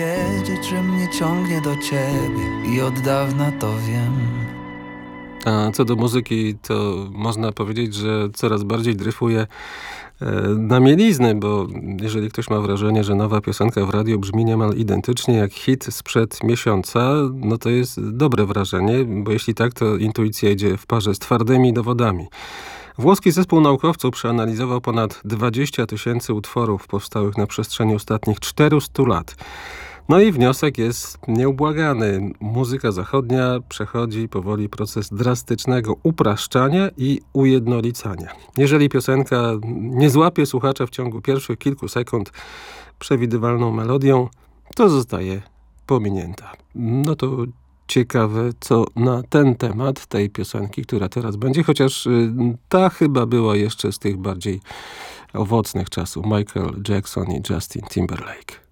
Wiedzieć, że mnie ciągnie do ciebie i od dawna to wiem. A co do muzyki, to można powiedzieć, że coraz bardziej dryfuje na mieliznę, bo jeżeli ktoś ma wrażenie, że nowa piosenka w radiu brzmi niemal identycznie jak hit sprzed miesiąca, no to jest dobre wrażenie, bo jeśli tak, to intuicja idzie w parze z twardymi dowodami. Włoski zespół naukowców przeanalizował ponad 20 000 utworów powstałych na przestrzeni ostatnich 400 lat. No i wniosek jest nieubłagany. Muzyka zachodnia przechodzi powoli proces drastycznego upraszczania i ujednolicania. Jeżeli piosenka nie złapie słuchacza w ciągu pierwszych kilku sekund przewidywalną melodią, to zostaje pominięta. No to ciekawe, co na ten temat tej piosenki, która teraz będzie, chociaż ta chyba była jeszcze z tych bardziej owocnych czasów. Michael Jackson i Justin Timberlake.